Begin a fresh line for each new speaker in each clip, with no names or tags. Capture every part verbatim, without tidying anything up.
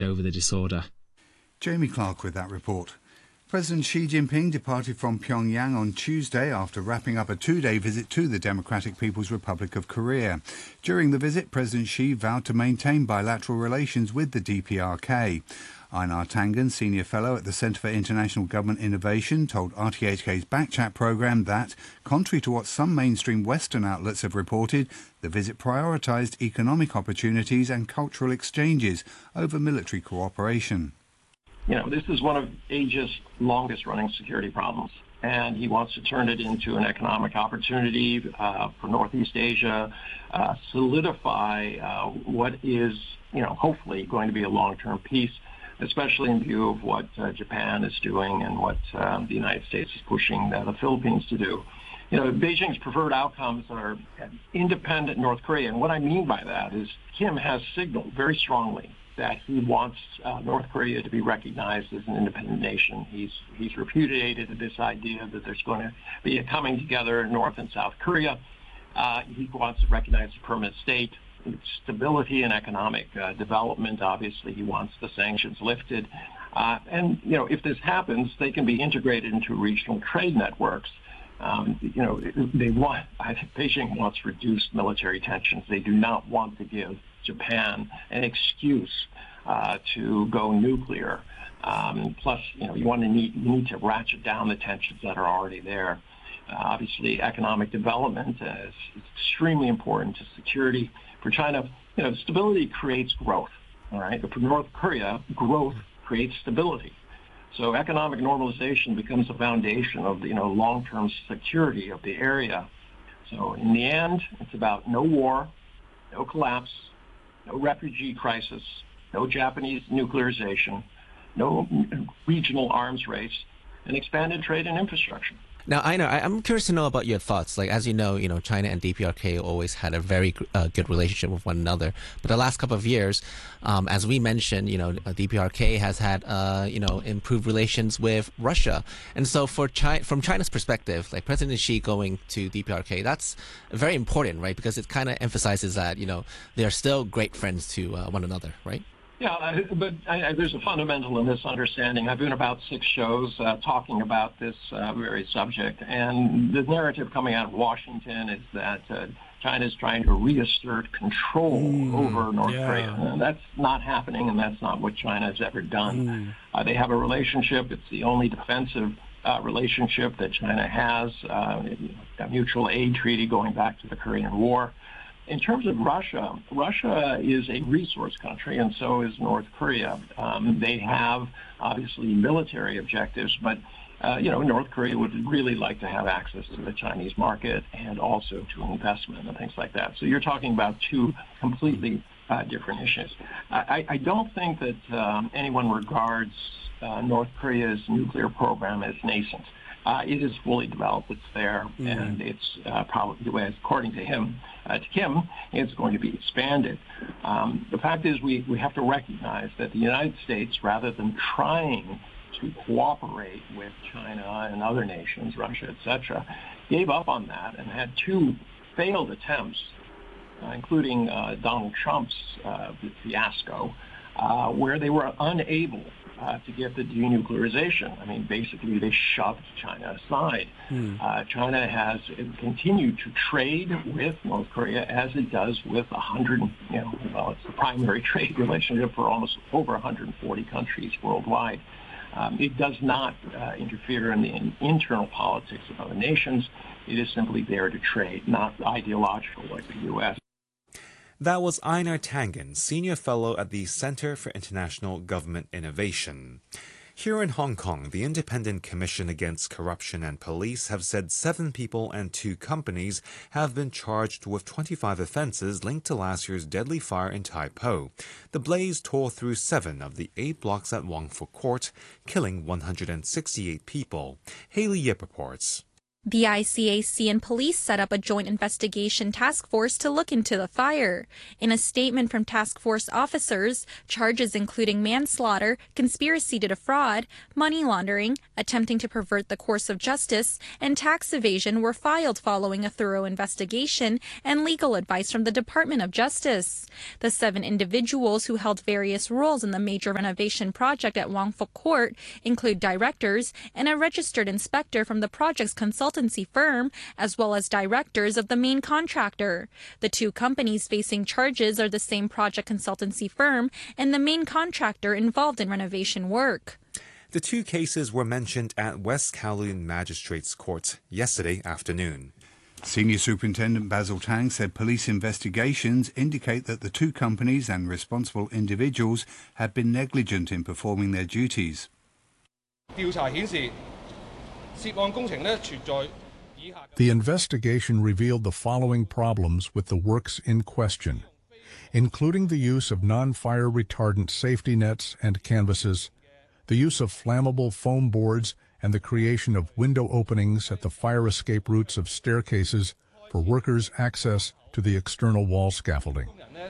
over the disorder.
Jamie Clark with that report. President Xi Jinping departed from Pyongyang on Tuesday after wrapping up a two-day visit to the Democratic People's Republic of Korea. During the visit, President Xi vowed to maintain bilateral relations with the D P R K. Einar Tangen, Senior Fellow at the Centre for International Government Innovation, told R T H K's Backchat programme that, contrary to what some mainstream Western outlets have reported, the visit prioritised economic opportunities and cultural exchanges over military cooperation.
You know, this is one of Asia's longest-running security problems, and he wants to turn it into an economic opportunity uh, for Northeast Asia, uh, solidify uh, what is, you know, hopefully going to be a long-term peace, especially in view of what uh, Japan is doing and what uh, the United States is pushing uh, the Philippines to do. You know, Beijing's preferred outcomes are independent North Korea, and what I mean by that is Kim has signaled very strongly that he wants uh, North Korea to be recognized as an independent nation. He's he's repudiated this idea that there's going to be a coming together in North and South Korea. Uh, he wants to recognize a permanent state, stability and economic uh, development. Obviously, he wants the sanctions lifted. Uh, and, you know, if this happens, they can be integrated into regional trade networks. Um, you know, they want, I think Beijing wants reduced military tensions. They do not want to give Japan an excuse uh, to go nuclear. Um, plus, you know, you want to need you need to ratchet down the tensions that are already there. Uh, obviously, economic development is extremely important to security. For China, you know, stability creates growth. All right, but for North Korea, growth creates stability. So economic normalization becomes the foundation of the, you know, long-term security of the area. So in the end, it's about no war, no collapse, no refugee crisis, no Japanese nuclearization, no regional arms race, and expanded trade and infrastructure.
Now, Einar, I'm curious to know about your thoughts. Like, as you know, you know, China and D P R K always had a very uh, good relationship with one another. But the last couple of years, um, as we mentioned, you know, D P R K has had, uh, you know, improved relations with Russia. And so, for China, from China's perspective, like President Xi going to D P R K, that's very important, right? Because it kind of emphasizes that, you know, they're still great friends to uh, one another, right?
Yeah, but I, I, there's a fundamental misunderstanding. I've been about six shows uh, talking about this uh, very subject, and the narrative coming out of Washington is that uh, China is trying to reassert control mm, over North yeah. Korea. And that's not happening, and that's not what China has ever done. Mm. Uh, they have a relationship. It's the only defensive uh, relationship that China has, uh, a mutual aid treaty going back to the Korean War. In terms of Russia, Russia is a resource country, and so is North Korea. Um, they have, obviously, military objectives, but, uh, you know, North Korea would really like to have access to the Chinese market and also to investment and things like that. So you're talking about two completely uh, different issues. I, I don't think that um, anyone regards uh, North Korea's nuclear program as nascent. Uh, it is fully developed. It's there, mm-hmm. and it's uh, probably, according to him, uh, to Kim, it's going to be expanded. Um, the fact is, we, we have to recognize that the United States, rather than trying to cooperate with China and other nations, Russia, et cetera, gave up on that and had two failed attempts, uh, including uh, Donald Trump's uh, fiasco, uh, where they were unable Uh, to get the denuclearization. I mean, basically, they shoved China aside. Hmm. Uh, China has continued to trade with North Korea as it does with one hundred, you know, well, it's the primary trade relationship for almost over one hundred forty countries worldwide. Um, it does not uh, interfere in the in internal politics of other nations. It is simply there to trade, not ideological like the U S
That was Einar Tangen, Senior Fellow at the Center for International Government Innovation. Here in Hong Kong, the Independent Commission Against Corruption and Police have said seven people and two companies have been charged with twenty-five offences linked to last year's deadly fire in Tai Po. The blaze tore through seven of the eight blocks at Wong Fuk Court, killing one hundred sixty-eight people. Haley Yip reports.
The I C A C and police set up a joint investigation task force to look into the fire. In a statement from task force officers, charges including manslaughter, conspiracy to defraud, money laundering, attempting to pervert the course of justice, and tax evasion were filed following a thorough investigation and legal advice from the Department of Justice. The seven individuals who held various roles in the major renovation project at Wangfuk Court include directors and a registered inspector from the project's consultancy firm, as well as directors of the main contractor. The two companies facing charges are the same project consultancy firm and the main contractor involved in renovation work.
The two cases were mentioned at West Kowloon Magistrates Court yesterday afternoon.
Senior Superintendent Basil Tang said police investigations indicate that the two companies and responsible individuals had been negligent in performing their duties.
The investigation revealed the following problems with the works in question, including the use of non-fire retardant safety nets and canvases, the use of flammable foam boards, and the creation of window openings at the fire escape routes of staircases for workers' access to the external wall scaffolding.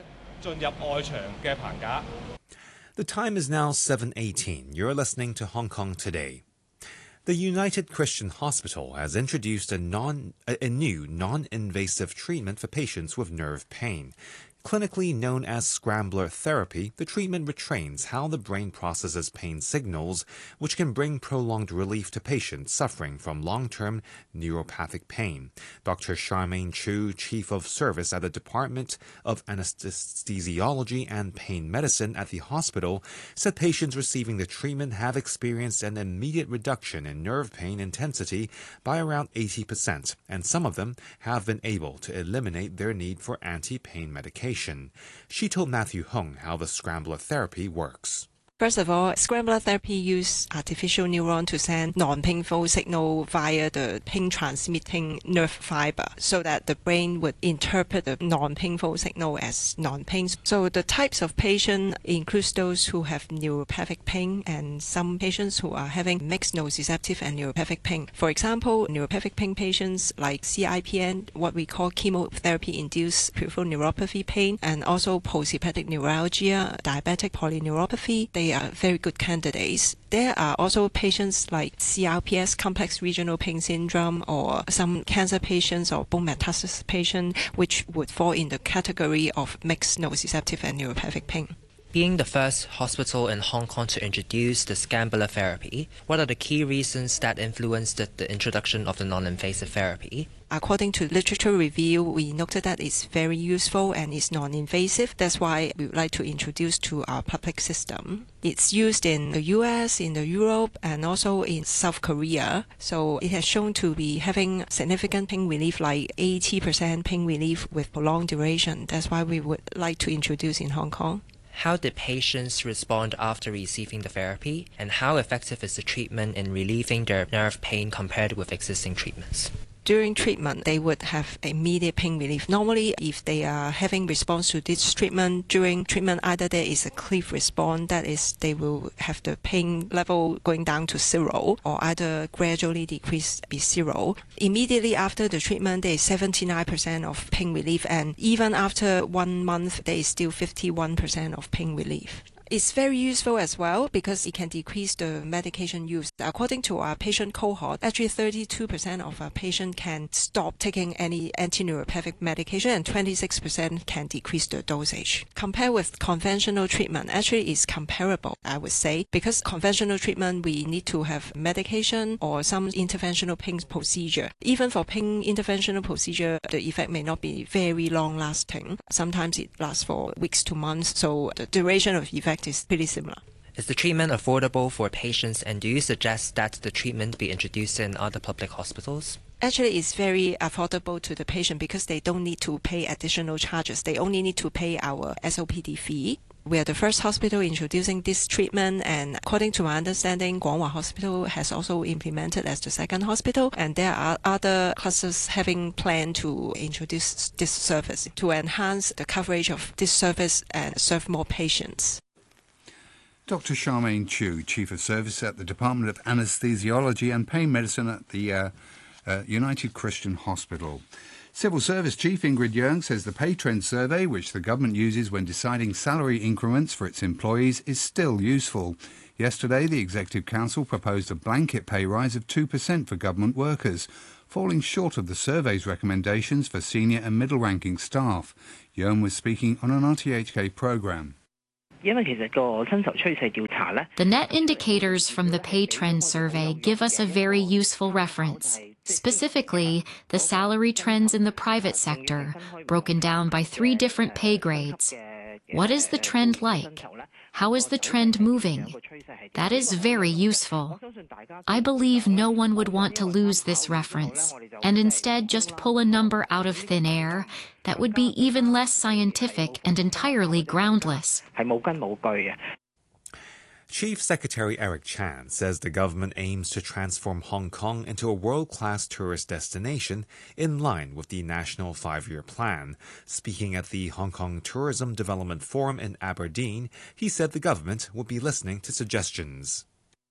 The time is now seven eighteen. You're listening to Hong Kong Today. The United Christian Hospital has introduced a, non, a new non-invasive treatment for patients with nerve pain. Clinically known as scrambler therapy, the treatment retrains how the brain processes pain signals, which can bring prolonged relief to patients suffering from long-term neuropathic pain. Doctor Charmaine Chu, Chief of Service at the Department of Anesthesiology and Pain Medicine at the hospital, said patients receiving the treatment have experienced an immediate reduction in nerve pain intensity by around eighty percent, and some of them have been able to eliminate their need for anti-pain medication. She told Matthew Hung how the scrambler therapy works.
First of all, scrambler therapy uses artificial neuron to send non-painful signal via the pain-transmitting nerve fiber so that the brain would interpret the non-painful signal as non-pain. So the types of patient includes those who have neuropathic pain and some patients who are having mixed nociceptive and neuropathic pain. For example, neuropathic pain patients like C I P N, what we call chemotherapy-induced peripheral neuropathy pain, and also post-hepatic neuralgia, diabetic polyneuropathy, they are very good candidates. There are also patients like C R P S, complex regional pain syndrome, or some cancer patients or bone metastasis patients, which would fall in the category of mixed nociceptive and neuropathic pain.
Being the first hospital in Hong Kong to introduce the scrambler therapy, what are the key reasons that influenced the, the introduction of the non-invasive therapy?
According to literature review, we noted that it's very useful and it's non-invasive. That's why we would like to introduce to our public system. It's used in the U S, in the Europe, and also in South Korea. So it has shown to be having significant pain relief, like eighty percent pain relief with prolonged duration. That's why we would like to introduce in Hong Kong.
How did patients respond after receiving the therapy, and how effective is the treatment in relieving their nerve pain compared with existing treatments?
During treatment, they would have immediate pain relief. Normally, if they are having response to this treatment, during treatment, either there is a cliff response, that is, they will have the pain level going down to zero, or either gradually decrease be zero. Immediately after the treatment, there is seventy-nine percent of pain relief, and even after one month, there is still fifty-one percent of pain relief. It's very useful as well because it can decrease the medication use. According to our patient cohort, actually thirty-two percent of our patients can stop taking any anti-neuropathic medication and twenty-six percent can decrease the dosage. Compared with conventional treatment, actually it's comparable, I would say, because conventional treatment, we need to have medication or some interventional pain procedure. Even for pain interventional procedure, the effect may not be very long-lasting. Sometimes it lasts for weeks to months, so the duration of effect is pretty similar.
Is the treatment affordable for patients, and do you suggest that the treatment be introduced in other public hospitals?
Actually, it's very affordable to the patient because they don't need to pay additional charges. They only need to pay our S O P D fee. We are the first hospital introducing this treatment, and according to my understanding, Guanghua Hospital has also implemented as the second hospital, and there are other clusters having planned to introduce this service to enhance the coverage of this service and serve more patients.
Doctor Charmaine Chu, Chief of Service at the Department of Anesthesiology and Pain Medicine at the uh, uh, United Christian Hospital. Civil Service Chief Ingrid Yeung says the pay trend survey, which the government uses when deciding salary increments for its employees, is still useful. Yesterday, the Executive Council proposed a blanket pay rise of two percent for government workers, falling short of the survey's recommendations for senior and middle-ranking staff. Yeung was speaking on an R T H K programme.
The net indicators from the pay trend survey give us a very useful reference. Specifically, the salary trends in the private sector, broken down by three different pay grades. What is the trend like? How is the trend moving? That is very useful. I believe no one would want to lose this reference, and instead just pull a number out of thin air that would be even less scientific and entirely groundless.
Chief Secretary Eric Chan says the government aims to transform Hong Kong into a world-class tourist destination in line with the National Five-Year Plan. Speaking at the Hong Kong Tourism Development Forum in Aberdeen, he said the government would be listening to suggestions.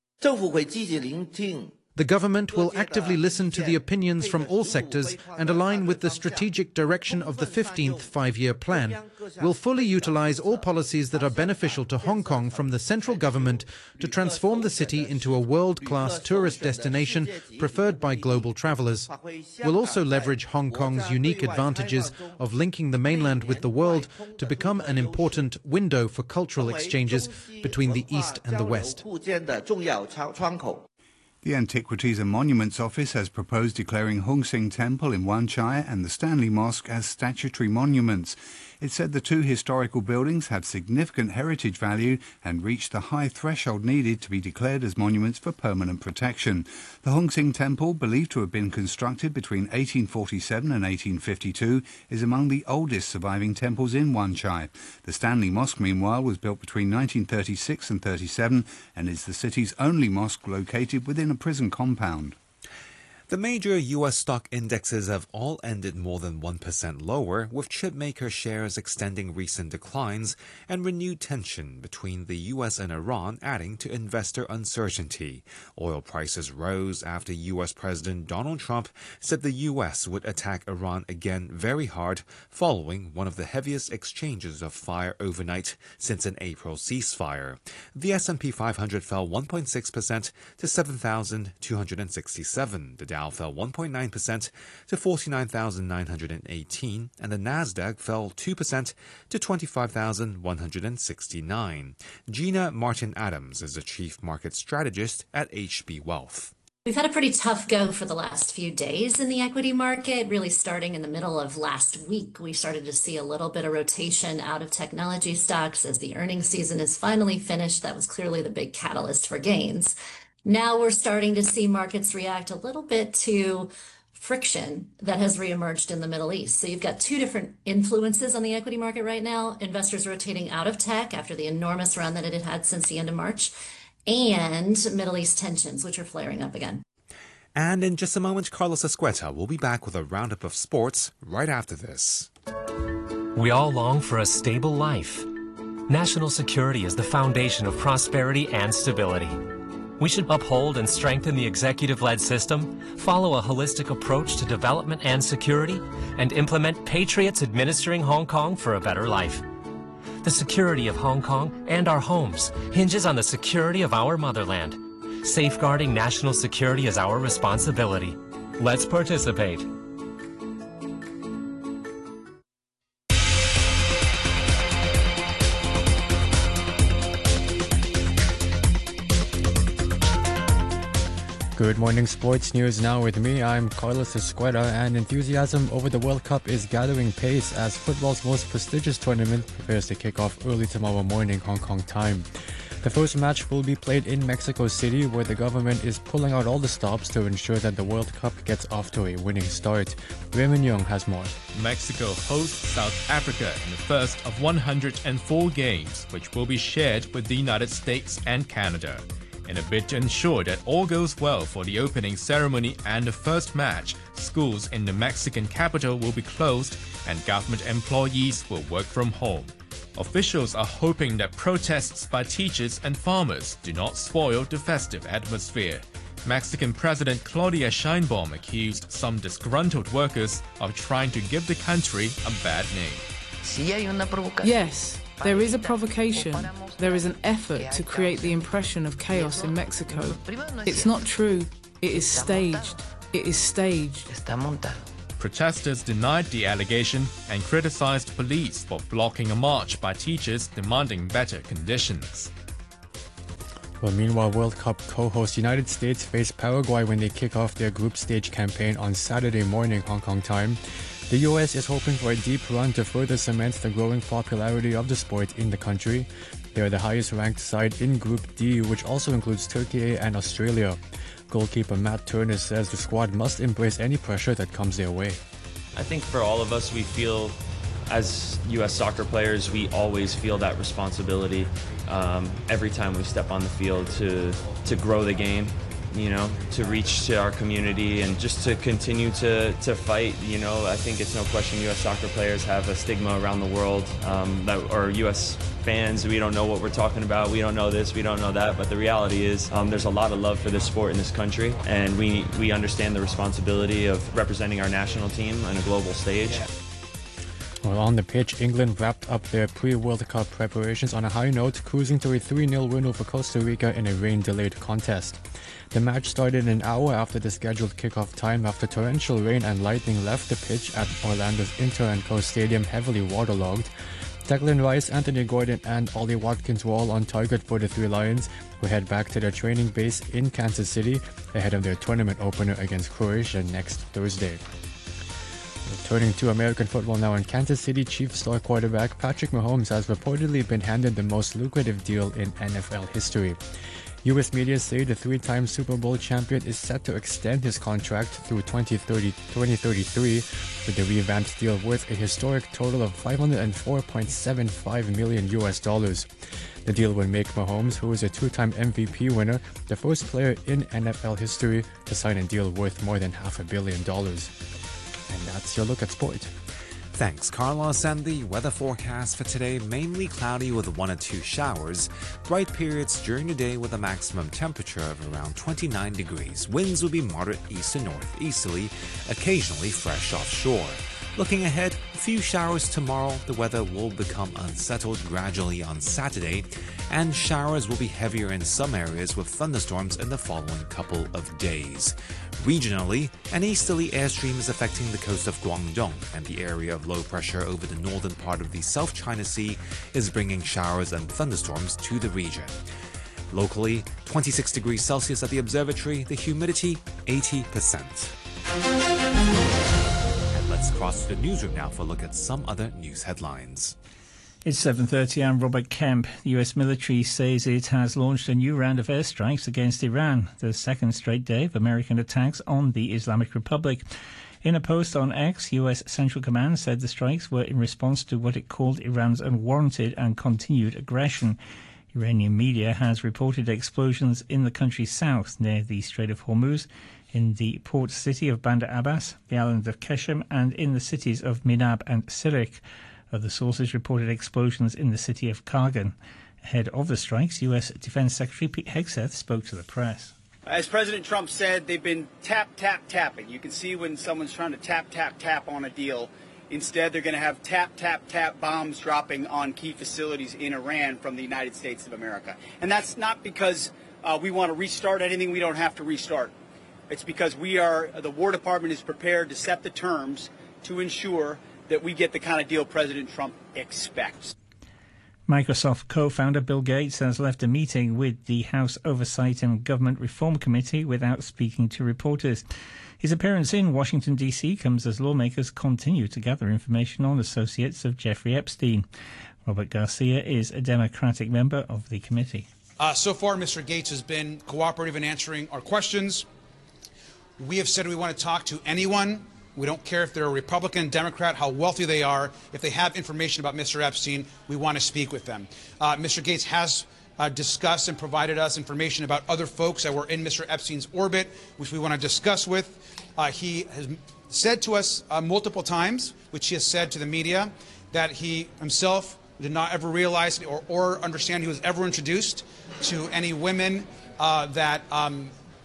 The government will actively listen to the opinions from all sectors and align with the strategic direction of the fifteenth Five-Year Plan. We'll fully utilize all policies that are beneficial to Hong Kong from the central government to transform the city into a world-class tourist destination preferred by global travelers. We'll also leverage Hong Kong's unique advantages of linking the mainland with the world to become an important window for cultural exchanges between the East and the West.
The Antiquities and Monuments Office has proposed declaring Hung Sing Temple in Wan Chai and the Stanley Mosque as statutory monuments. It said the two historical buildings have significant heritage value and reached the high threshold needed to be declared as monuments for permanent protection. The Hung Sing Temple, believed to have been constructed between eighteen forty-seven and eighteen fifty-two, is among the oldest surviving temples in Wan Chai. The Stanley Mosque, meanwhile, was built between nineteen thirty-six and thirty-seven and is the city's only mosque located within a prison compound.
The major U S stock indexes have all ended more than one percent lower, with chipmaker shares extending recent declines and renewed tension between the U S and Iran adding to investor uncertainty. Oil prices rose after U S President Donald Trump said the U S would attack Iran again very hard, following one of the heaviest exchanges of fire overnight since an April ceasefire. The S and P five hundred fell one point six percent to seven thousand two hundred sixty-seven. The Dow fell one point nine percent to forty-nine thousand nine hundred eighteen, and the Nasdaq fell two percent to twenty-five thousand one hundred sixty-nine. Gina Martin-Adams is the Chief Market Strategist at H B Wealth.
We've had a pretty tough go for the last few days in the equity market, really starting in the middle of last week. We started to see a little bit of rotation out of technology stocks as the earnings season is finally finished. That was clearly the big catalyst for gains. Now we're starting to see markets react a little bit to friction that has reemerged in the Middle East. So you've got two different influences on the equity market right now. Investors rotating out of tech after the enormous run that it had had since the end of March, and Middle East tensions, which are flaring up again.
And in just a moment, Carlos Escueta will be back with a roundup of sports right after this.
We all long for a stable life. National security is the foundation of prosperity and stability. We should uphold and strengthen the executive-led system, follow a holistic approach to development and security, and implement patriots administering Hong Kong for a better life. The security of Hong Kong and our homes hinges on the security of our motherland. Safeguarding national security is our responsibility. Let's participate.
Good morning, sports news now with me. I'm Carlos Escueta, and enthusiasm over the World Cup is gathering pace as football's most prestigious tournament prepares to kick off early tomorrow morning Hong Kong time. The first match will be played in Mexico City, where the government is pulling out all the stops to ensure that the World Cup gets off to a winning start. Raymond Young has more.
Mexico hosts South Africa in the first of one hundred four games, which will be shared with the United States and Canada. In a bid to ensure that all goes well for the opening ceremony and the first match, schools in the Mexican capital will be closed and government employees will work from home. Officials are hoping that protests by teachers and farmers do not spoil the festive atmosphere. Mexican President Claudia Sheinbaum accused some disgruntled workers of trying to give the country a bad name.
Yes, there is a provocation. There is an effort to create the impression of chaos in Mexico. It's not true. It is staged. It is staged.
Protesters denied the allegation and criticized police for blocking a march by teachers demanding better conditions.
Well, meanwhile, World Cup co-host United States face Paraguay when they kick off their group stage campaign on Saturday morning, Hong Kong time. The U S is hoping for a deep run to further cement the growing popularity of the sport in the country. They are the highest-ranked side in Group D, which also includes Turkey and Australia. Goalkeeper Matt Turner says the squad must embrace any pressure that comes their way.
I think for all of us, we feel, as U S soccer players, we always feel that responsibility um, every time we step on the field to to grow the game, you know, to reach to our community and just to continue to, to fight. You know, I think it's no question U S soccer players have a stigma around the world, um, that, or U S fans, we don't know what we're talking about, we don't know this, we don't know that, but the reality is um, there's a lot of love for this sport in this country, and we, we understand the responsibility of representing our national team on a global stage.
Well, on the pitch, England wrapped up their pre-World Cup preparations on a high note, cruising to a three nil win over Costa Rica in a rain-delayed contest. The match started an hour after the scheduled kickoff time after torrential rain and lightning left the pitch at Orlando's Inter and Co Stadium heavily waterlogged. Declan Rice, Anthony Gordon and Ollie Watkins were all on target for the Three Lions, who head back to their training base in Kansas City ahead of their tournament opener against Croatia next Thursday. Turning to American football now, in Kansas City, Chiefs star quarterback Patrick Mahomes has reportedly been handed the most lucrative deal in N F L history. U S media say the three-time Super Bowl champion is set to extend his contract through twenty thirty-three, with the revamped deal worth a historic total of five hundred four point seven five million U S dollars. The deal would make Mahomes, who is a two-time M V P winner, the first player in N F L history to sign a deal worth more than half a billion dollars. And that's your look at sport.
Thanks, Carlos. And the weather forecast for today, mainly cloudy with one or two showers. Bright periods during the day with a maximum temperature of around twenty-nine degrees. Winds will be moderate east to northeasterly, occasionally fresh offshore. Looking ahead, a few showers tomorrow. The weather will become unsettled gradually on Saturday, and showers will be heavier in some areas with thunderstorms in the following couple of days. Regionally, an easterly airstream is affecting the coast of Guangdong, and the area of low pressure over the northern part of the South China Sea is bringing showers and thunderstorms to the region. Locally, twenty-six degrees Celsius at the observatory, the humidity eighty percent. And let's cross to the newsroom now for a look at some other news headlines.
It's seven thirty. I'm Robert Kemp. The U S military says it has launched a new round of airstrikes against Iran, the second straight day of American attacks on the Islamic Republic. In a post on X, U S Central Command said the strikes were in response to what it called Iran's unwarranted and continued aggression. Iranian media has reported explosions in the country's south near the Strait of Hormuz, in the port city of Bandar Abbas, the island of Qeshm, and in the cities of Minab and Sirik. Other sources reported explosions in the city of Kargan. Ahead of the strikes, U S Defense Secretary Pete Hegseth spoke to the press.
As President Trump said, they've been tap, tap, tapping. You can see when someone's trying to tap, tap, tap on a deal. Instead, they're going to have tap, tap, tap bombs dropping on key facilities in Iran from the United States of America. And that's not because uh, we want to restart anything we don't have to restart. It's because we are, the War Department is prepared to set the terms to ensure that we get the kind of deal President Trump expects.
Microsoft co-founder Bill Gates has left a meeting with the House Oversight and Government Reform Committee without speaking to reporters. His appearance in Washington, D C comes as lawmakers continue to gather information on associates of Jeffrey Epstein. Robert Garcia is a Democratic member of the committee.
Uh, so far, Mister Gates has been cooperative in answering our questions. We have said we want to talk to anyone. We don't care if they're a Republican, Democrat, how wealthy they are. If they have information about Mister Epstein, we want to speak with them. Uh, Mister Gates has uh, discussed and provided us information about other folks that were in Mister Epstein's orbit, which we want to discuss with. Uh, he has said to us uh, multiple times, which he has said to the media, that he himself did not ever realize or, or understand he was ever introduced to any women uh, that um,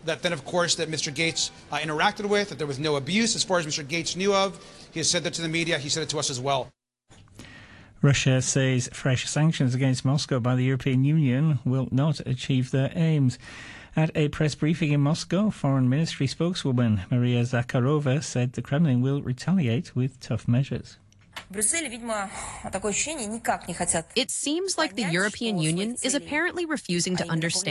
that then, of course, that Mister Gates uh, interacted with, that there was no abuse as far as Mister Gates knew of. He has said that to the media. He said it to us as well.
Russia says fresh sanctions against Moscow by the European Union will not achieve their aims. At a press briefing in Moscow, Foreign Ministry spokeswoman Maria Zakharova said the Kremlin will retaliate with tough measures.
It seems like the European Union is apparently refusing to understand